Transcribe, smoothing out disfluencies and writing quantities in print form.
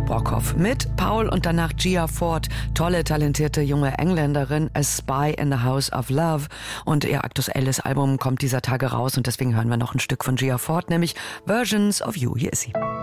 Brockhoff mit Paul und danach Gia Ford, tolle, talentierte junge Engländerin, A Spy in the House of Love. Und ihr aktuelles Album kommt dieser Tage raus und deswegen hören wir noch ein Stück von Gia Ford, nämlich Versions of You. Hier ist sie.